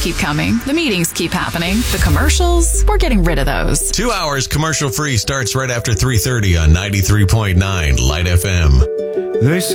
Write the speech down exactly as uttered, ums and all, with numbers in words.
keep coming. The meetings keep happening. The commercials, we're getting rid of those. Two hours commercial free starts right after three thirty on ninety-three point nine Light F M. They